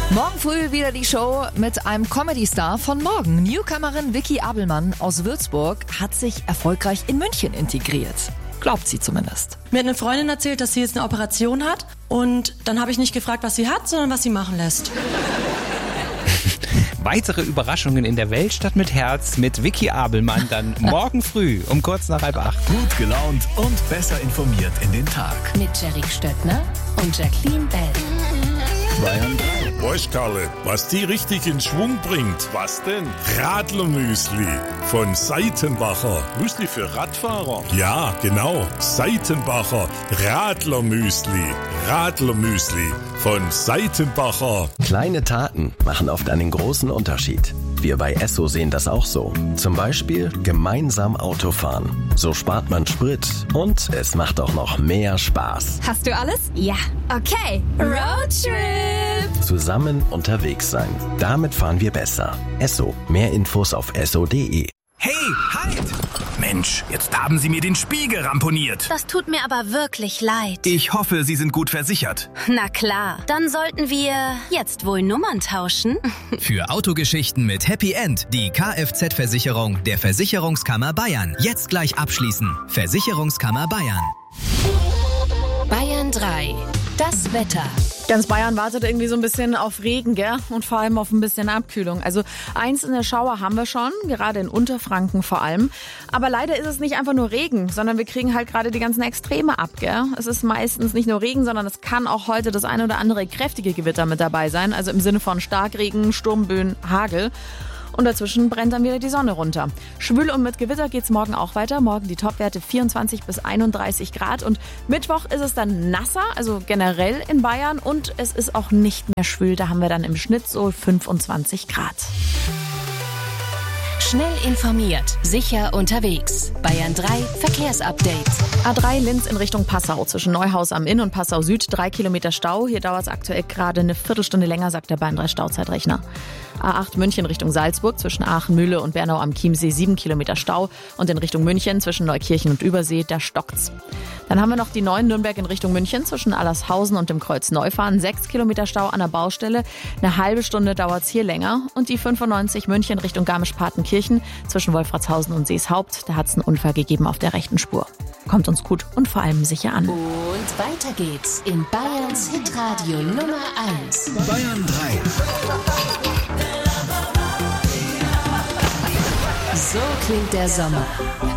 Morgen früh wieder die Show mit einem Comedy-Star von morgen. Newcomerin Vicky Abelmann aus Würzburg hat sich erfolgreich in München integriert. Glaubt sie zumindest. Mir hat eine Freundin erzählt, dass sie jetzt eine Operation hat. Und dann habe ich nicht gefragt, was sie hat, sondern was sie machen lässt. Weitere Überraschungen in der Weltstadt mit Herz mit Vicky Abelmann dann morgen früh um kurz nach 7:30. Gut gelaunt und besser informiert in den Tag. Mit Jerry Stöttner und Jacqueline Bell. Bayern 3. Weißt, Karle, was die richtig in Schwung bringt? Was denn? Radlermüsli von Seitenbacher. Müsli für Radfahrer? Ja, genau. Seitenbacher Radlermüsli. Radlermüsli von Seitenbacher. Kleine Taten machen oft einen großen Unterschied. Wir bei Esso sehen das auch so. Zum Beispiel gemeinsam Autofahren. So spart man Sprit und es macht auch noch mehr Spaß. Hast du alles? Ja. Okay. Roadtrip. Zusammen unterwegs sein. Damit fahren wir besser. Esso. Mehr Infos auf esso.de. Hey, halt! Mensch, jetzt haben Sie mir den Spiegel ramponiert. Das tut mir aber wirklich leid. Ich hoffe, Sie sind gut versichert. Na klar, dann sollten wir jetzt wohl Nummern tauschen. Für Autogeschichten mit Happy End die Kfz-Versicherung der Versicherungskammer Bayern. Jetzt gleich abschließen. Versicherungskammer Bayern. Bayern 3. Das Wetter. Ganz Bayern wartet irgendwie so ein bisschen auf Regen, gell? Und vor allem auf ein bisschen Abkühlung. Also einzelne Schauer haben wir schon, gerade in Unterfranken vor allem. Aber leider ist es nicht einfach nur Regen, sondern wir kriegen halt gerade die ganzen Extreme ab, gell? Es ist meistens nicht nur Regen, sondern es kann auch heute das ein oder andere kräftige Gewitter mit dabei sein. Also im Sinne von Starkregen, Sturmböen, Hagel. Und dazwischen brennt dann wieder die Sonne runter. Schwül und mit Gewitter geht's morgen auch weiter. Morgen die Topwerte 24 bis 31 Grad. Und Mittwoch ist es dann nasser, also generell in Bayern. Und es ist auch nicht mehr schwül. Da haben wir dann im Schnitt so 25 Grad. Schnell informiert, sicher unterwegs. Bayern 3 Verkehrsupdate. A3 Linz in Richtung Passau. Zwischen Neuhaus am Inn und Passau Süd 3 Kilometer Stau. Hier dauert es aktuell gerade eine Viertelstunde länger, sagt der Bayern 3 Stauzeitrechner. A8 München Richtung Salzburg. Zwischen Aachen, Mühle und Bernau am Chiemsee 7 Kilometer Stau. Und in Richtung München zwischen Neukirchen und Übersee, da stockt's. Dann haben wir noch die 9 Nürnberg in Richtung München zwischen Allershausen und dem Kreuz Neufahren. 6 Kilometer Stau an der Baustelle. Eine halbe Stunde dauert es hier länger. Und die 95 München Richtung Garmisch-Partenkirchen zwischen Wolfratshausen und Seeshaupt. Da hat es einen Unfall gegeben auf der rechten Spur. Kommt uns gut und vor allem sicher an. Und weiter geht's in Bayerns Hitradio Nummer 1. Bayern 3. So klingt der Sommer.